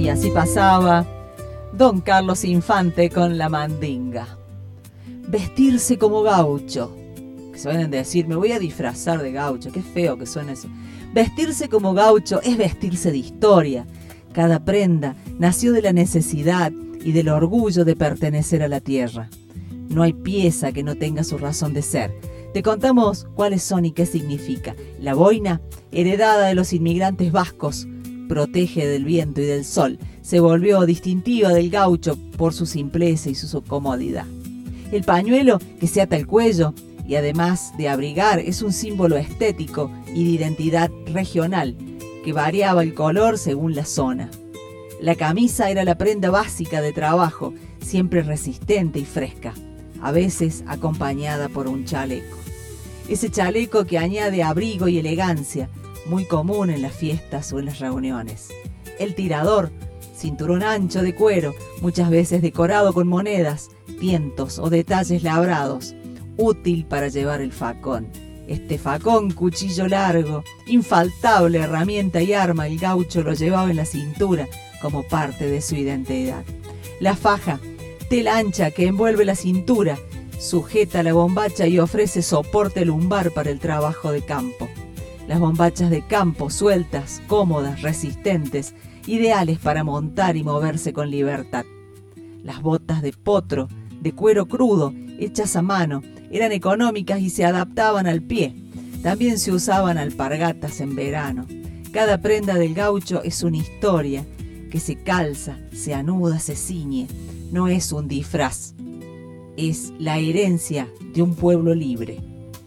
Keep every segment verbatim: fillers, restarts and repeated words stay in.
Y así pasaba don Carlos Infante con la mandinga. Vestirse como gaucho. Que suelen decir, me voy a disfrazar de gaucho. Qué feo que suena eso. Vestirse como gaucho es vestirse de historia. Cada prenda nació de la necesidad y del orgullo de pertenecer a la tierra. No hay pieza que no tenga su razón de ser. Te contamos cuáles son y qué significa. La boina, heredada de los inmigrantes vascos, protege del viento y del sol. Se volvió distintiva del gaucho por su simpleza y su comodidad. El pañuelo que se ata al cuello y además de abrigar es un símbolo estético y de identidad regional que variaba el color según la zona. La camisa era la prenda básica de trabajo, siempre resistente y fresca, a veces acompañada por un chaleco. Ese chaleco que añade abrigo y elegancia, muy común en las fiestas o en las reuniones. El tirador, cinturón ancho de cuero, muchas veces decorado con monedas, tientos o detalles labrados, útil para llevar el facón. Este facón, cuchillo largo, infaltable herramienta y arma, el gaucho lo llevaba en la cintura como parte de su identidad. La faja, tela ancha que envuelve la cintura, sujeta la bombacha y ofrece soporte lumbar para el trabajo de campo. Las bombachas de campo, sueltas, cómodas, resistentes, ideales para montar y moverse con libertad. Las botas de potro, de cuero crudo, hechas a mano, eran económicas y se adaptaban al pie. También se usaban alpargatas en verano. Cada prenda del gaucho es una historia que se calza, se anuda, se ciñe. No es un disfraz, es la herencia de un pueblo libre.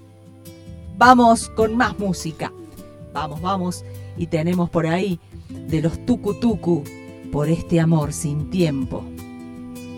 Vamos con más música. Vamos, vamos. Y tenemos por ahí de los Tucu Tucu, Por este amor sin tiempo.